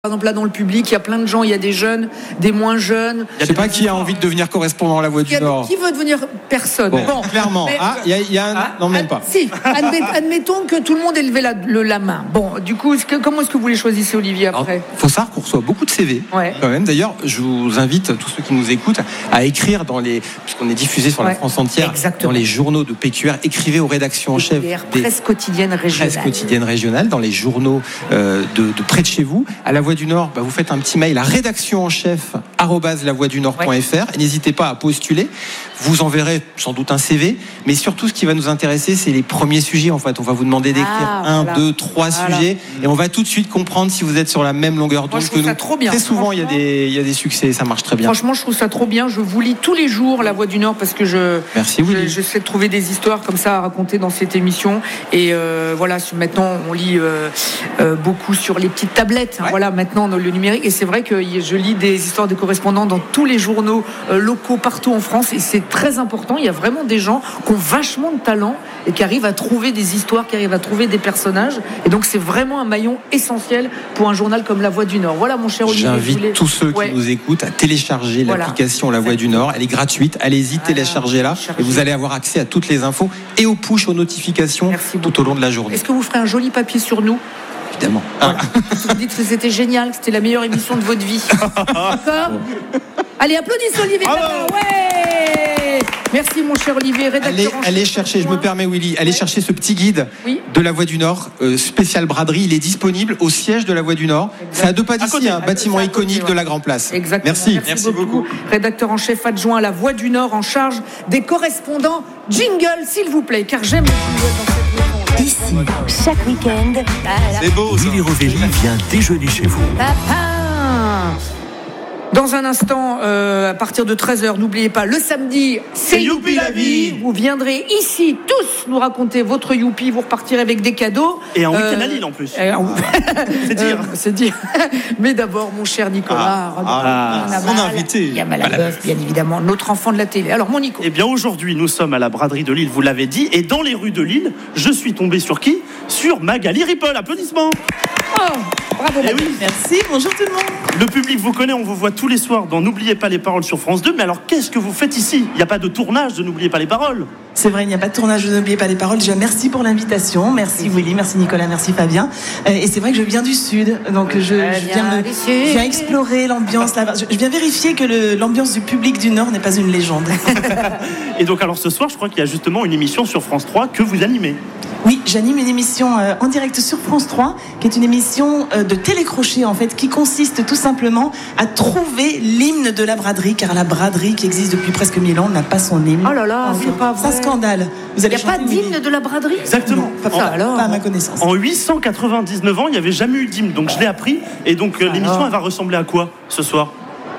Par exemple, là, dans le public, il y a plein de gens, il y a des jeunes, des moins jeunes. Je sais pas qui a envie de devenir correspondant à La Voix du Nord. Qui veut devenir personne? Bon, clairement. Non, même pas. Si, admettons que tout le monde ait levé la main. Bon, du coup, comment est-ce que vous les choisissez, Olivier, après? Il faut savoir qu'on reçoit beaucoup de CV, quand même. D'ailleurs, je vous invite, tous ceux qui nous écoutent, à écrire puisqu'on est diffusé sur la France entière, dans les journaux de PQR, écrivez aux rédactions en chef des presse quotidienne régionale, dans les journaux de près de chez vous. À La Voix du Nord, vous faites un petit mail à rédaction-en-chef@lavoixdunord.fr. N'hésitez pas à postuler. Vous enverrez sans doute un CV, mais surtout ce qui va nous intéresser, c'est les premiers sujets. En fait, on va vous demander d'écrire 1, 2, 3 sujets, et on va tout de suite comprendre si vous êtes sur la même longueur d'onde que nous. Trop bien. Très souvent, il y a des succès, ça marche très bien. Franchement, je trouve ça trop bien. Je vous lis tous les jours La Voix du Nord parce que j'essaie de trouver des histoires comme ça à raconter dans cette émission. Et voilà, maintenant, on lit beaucoup sur les petites tablettes. Voilà, maintenant dans le numérique. Et c'est vrai que je lis des histoires de correspondants dans tous les journaux locaux partout en France, et c'est très important. Il y a vraiment des gens qui ont vachement de talent et qui arrivent à trouver des histoires, qui arrivent à trouver des personnages, et donc c'est vraiment un maillon essentiel pour un journal comme La Voix du Nord. Voilà, mon cher Olivier. J'invite tous ceux qui nous écoutent à télécharger l'application La Voix du Nord. Elle est gratuite, allez-y, téléchargez-la, et vous allez avoir accès à toutes les infos et aux push, aux notifications tout au long de la journée. Est-ce que vous ferez un joli papier sur nous? Évidemment. Vous dites que c'était génial, que c'était la meilleure émission de votre vie. D'accord. Allez, applaudissez Olivier. Ouais. Merci mon cher Olivier, rédacteur. Allez chercher, je me permets Willy, allez chercher ce petit guide de La Voix du Nord, spécial braderie. Il est disponible au siège de La Voix du Nord. C'est à 2 pas d'ici, un bâtiment iconique de la Grand Place. Exactement. Merci beaucoup. Rédacteur en chef adjoint à La Voix du Nord, en charge des correspondants. Jingle, s'il vous plaît, car j'aime les jingles dans cette maison. Ici, chaque week-end, c'est beau, Willy Rovelli vient déjeuner chez vous. Dans un instant, à partir de 13h, n'oubliez pas, le samedi, c'est Youpi la vie. Vous viendrez ici tous nous raconter votre Youpi. Vous repartirez avec des cadeaux. Et en week-end à Lille en plus. C'est dire. Mais d'abord, mon cher Nicolas. Mon invité. Il y a Malabeuf, bien évidemment, notre enfant de la télé. Alors, mon Nico. Eh bien, aujourd'hui, nous sommes à la braderie de Lille, vous l'avez dit. Et dans les rues de Lille, je suis tombé sur qui? Sur Magali Ripoll. Applaudissements. Bravo, oui. Merci, bonjour tout le monde. Le public vous connaît, on vous voit tous les soirs dans N'oubliez pas les paroles sur France 2. Mais alors, qu'est-ce que vous faites ici? Il n'y a pas de tournage de N'oubliez pas les paroles. C'est vrai, il n'y a pas de tournage de N'oubliez pas les paroles. Déjà, merci pour l'invitation. Merci Willy, merci Nicolas, merci Fabien. Et c'est vrai que je viens du Sud, donc je viens explorer l'ambiance là-bas. Je viens vérifier que l'ambiance du public du Nord n'est pas une légende. Et donc, alors ce soir, je crois qu'il y a justement une émission sur France 3 que vous animez. Oui, j'anime une émission en direct sur France 3, qui est une émission de télécrochet en fait, qui consiste tout simplement à trouver l'hymne de la braderie, car la braderie qui existe depuis presque 1000 ans n'a pas son hymne. Oh là là, c'est pas vrai. C'est un scandale. Il n'y a pas d'hymne de la braderie? Exactement. Non, pas à ma connaissance. En 899 ans, il n'y avait jamais eu d'hymne, donc je l'ai appris. Et donc l'émission, elle va ressembler à quoi ce soir?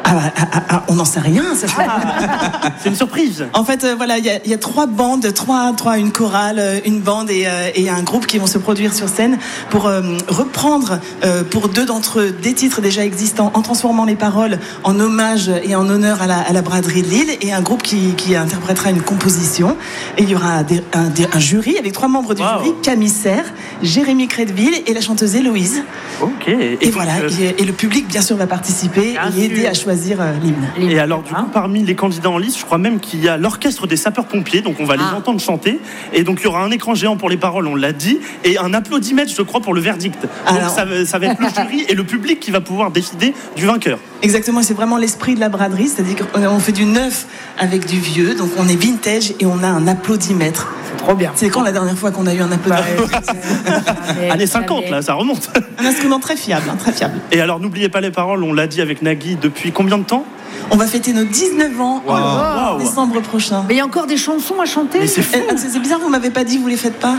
On n'en sait rien. C'est une surprise. En fait, voilà, il y a 3 bandes, une chorale, une bande et un groupe qui vont se produire sur scène pour reprendre pour 2 d'entre eux des titres déjà existants en transformant les paroles en hommage et en honneur à la braderie de Lille, et un groupe qui interprétera une composition. Et il y aura un jury avec 3 membres du jury: Camille Serre, Jérémy Crédville et la chanteuse Héloïse. Ok. Et voilà, et le public bien sûr va participer et aider à choisir l'hymne. Et alors du coup, parmi les candidats en lice, je crois même qu'il y a l'orchestre des sapeurs-pompiers, donc on va les entendre chanter, et donc il y aura un écran géant pour les paroles, on l'a dit, et un applaudimètre, je crois, pour le verdict. Donc ça va être le jury et le public qui va pouvoir décider du vainqueur. Exactement, c'est vraiment l'esprit de la braderie, c'est-à-dire qu'on fait du neuf avec du vieux, donc on est vintage et on a un applaudimètre. C'est trop bien. C'est quand la dernière fois qu'on a eu un applaudimètre? Années 50, là, ça remonte. Un instrument très fiable, très fiable. Et alors, n'oubliez pas les paroles, on l'a dit avec Nagui, depuis combien de temps? On va fêter nos 19 ans en décembre prochain. Mais il y a encore des chansons à chanter. Mais c'est fou. C'est bizarre, vous m'avez pas dit, vous les faites pas?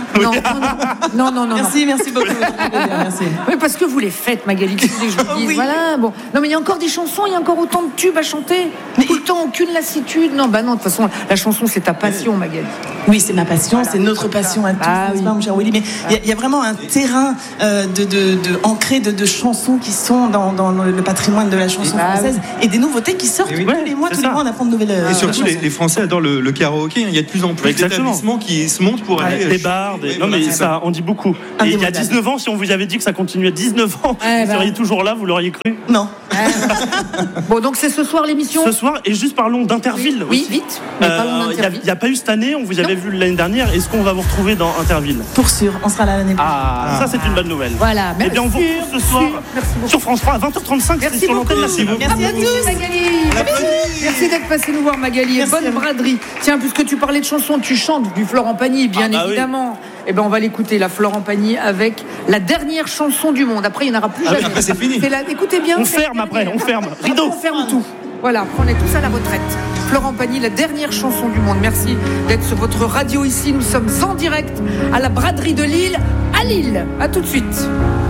Non. Merci beaucoup. Merci. Oui, parce que vous les faites, Magali, tous les jours. Voilà, bon. Non, mais il y a encore des chansons, il y a encore autant de tubes à chanter. Mais tout le temps, aucune lassitude. Non, de toute façon, la chanson, c'est ta passion, Magali. Oui, c'est ma passion, c'est notre passion à tous, n'est-ce pas, mon cher Willy? Mais il y a vraiment un terrain ancré de chansons qui sont dans le patrimoine de la chanson française, et des nouveautés qui sortent tous les mois, on apprend de nouvelles. Et surtout, les Français adorent le karaoké. Il y a de plus en plus d'établissements qui se montent pour aller. Des bars, non mais ça, on dit beaucoup. Et il y a 19 ans, si on vous avait dit que ça continuait à 19 ans, vous seriez toujours là, vous l'auriez cru? Non. Bon, donc c'est ce soir l'émission. Ce soir, et juste parlons d'Interville. Oui, vite. Il n'y a pas eu cette année, on vous avait vu l'année dernière. Est-ce qu'on va vous retrouver dans Interville? Pour sûr, on sera là l'année prochaine. Ça c'est une bonne nouvelle. Voilà. Eh bien, on vous retrouve ce soir sur France 3 à 20h35. Merci beaucoup. Merci à tous. Magali. Merci d'être passé nous voir, Magali. Et bonne braderie. Tiens, puisque tu parlais de chansons, tu chantes du Florent Pagny, bien évidemment. Eh ben, on va l'écouter, la Florent Pagny, avec la dernière chanson du monde. Après, il n'y en aura plus jamais. Après, c'est fini. Écoutez bien. On ferme après, on ferme. Rideau. On ferme tout. Voilà, on est tous à la retraite. Florent Pagny, la dernière chanson du monde. Merci d'être sur votre radio ici. Nous sommes en direct à la braderie de Lille, à Lille. À tout de suite.